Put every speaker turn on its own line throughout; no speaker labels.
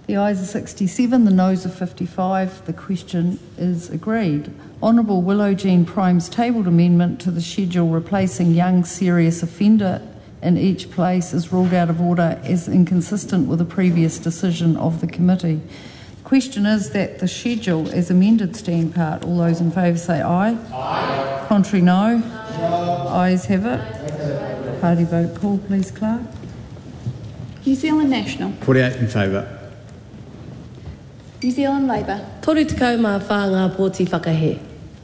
The ayes are 67, the noes are 55. The question is agreed. Honourable Willow Jean Prime's tabled amendment to the schedule replacing young serious offender in each place is ruled out of order as inconsistent with a previous decision of the committee. The question is that the schedule as amended stand part. All those in favour say aye. Aye. Contrary no. No. Ayes have it. Party vote call, please, Clerk.
New Zealand National.
48 in favour.
New Zealand Labour.
Toru tekau mā whānga pōti whakahe.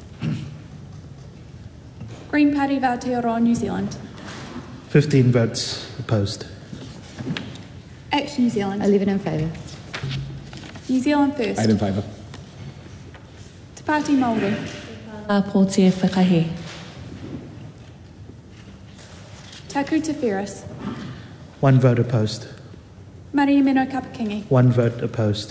Green Party of Aotearoa New Zealand.
15 votes opposed.
Action New Zealand.
11 in favour.
New Zealand First.
8 in favour.
Te Pāti Māori.
Ngā pōti whakahe.
Taku Te Whereas.
1 vote opposed.
Maria Meno Kapakingi.
1 vote opposed.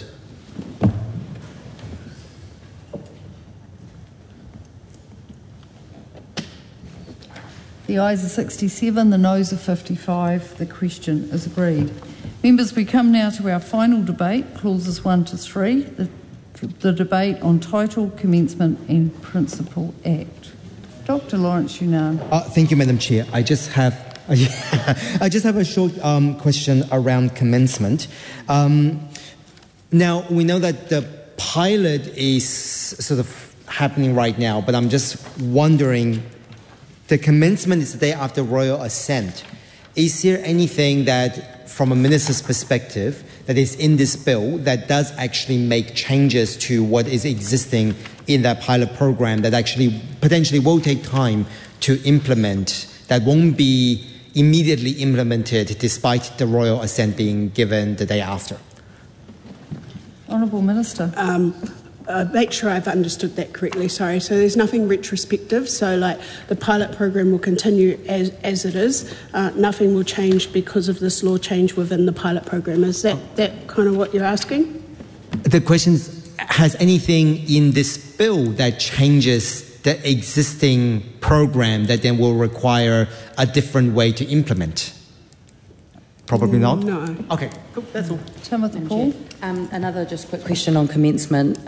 The ayes are 67, the noes are 55. The question is agreed. Members, we come now to our final debate, clauses 1 to 3, the debate on Title, Commencement and Principal Act. Dr. Lawrence Yunnan.
Thank you, Madam Chair. I just have a short question around commencement. Now, we know that the pilot is sort of happening right now, but I'm just wondering, the commencement is the day after royal assent. Is there anything that, from a minister's perspective, that is in this bill that does actually make changes to what is existing in that pilot program that actually potentially will take time to implement, that won't be immediately implemented despite the royal assent being given the day after?
Honourable Minister.
Make sure I've understood that correctly, sorry. So there's nothing retrospective, so like the pilot program will continue as it is. Nothing will change because of this law change within the pilot program. Is that kind of what you're asking?
The question is, has anything in this bill that changes the existing program that then will require a different way to implement? Probably not?
No.
Okay, cool, that's all.
Timothy Paul.
Another just quick question on commencement.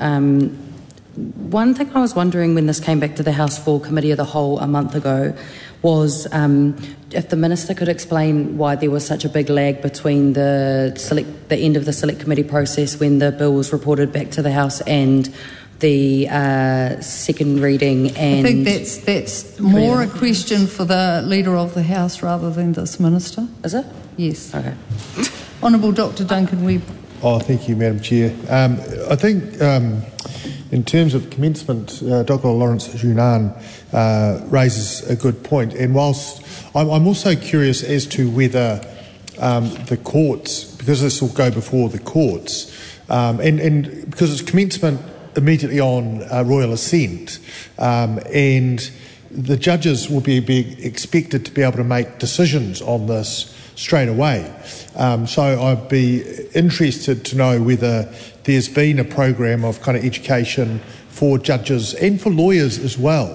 One thing I was wondering when this came back to the House for Committee of the Whole a month ago was if the Minister could explain why there was such a big lag between the end of the Select Committee process when the bill was reported back to the House and the second reading. And
I think that's more a question for the Leader of the House rather than this Minister.
Is it?
Yes.
Okay.
Honourable Dr. Duncan Webb.
Thank you, Madam Chair. I think in terms of commencement, Dr. Lawrence Yunnan raises a good point. And whilst I'm also curious as to whether the courts, because this will go before the courts, and because it's commencement immediately on royal assent, and the judges will be expected to be able to make decisions on this straight away. So I'd be interested to know whether there's been a program of kind of education for judges and for lawyers as well,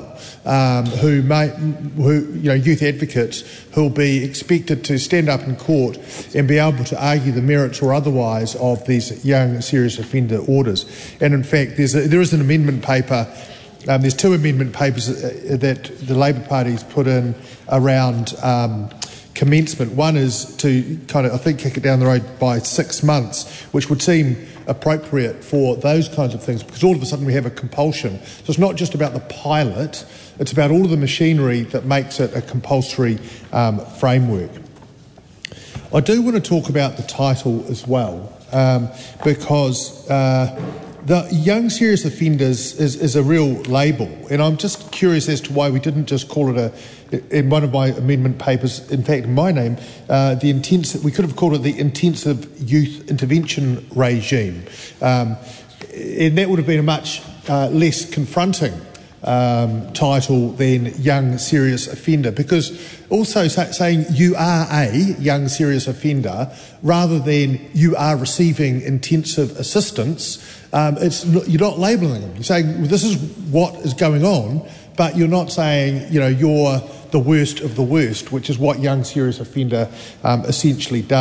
youth advocates who'll be expected to stand up in court and be able to argue the merits or otherwise of these young serious offender orders. And in fact, there is an amendment paper. There's 2 amendment papers that the Labor Party's put in around commencement. One is to kind of, I think, kick it down the road by 6 months, which would seem appropriate for those kinds of things, because all of a sudden we have a compulsion. So it's not just about the pilot, it's about all of the machinery that makes it a compulsory framework. I do want to talk about the title as well, because the young serious offenders is a real label, and I'm just curious as to why we didn't just call it in one of my amendment papers, in fact in my name, we could have called it the Intensive Youth Intervention Regime, and that would have been a much less confronting title than young serious offender, because also saying you are a young serious offender rather than you are receiving intensive assistance, you're not labelling them. You're saying, well, this is what is going on, but you're not saying, you're the worst of the worst, which is what young serious offender essentially does.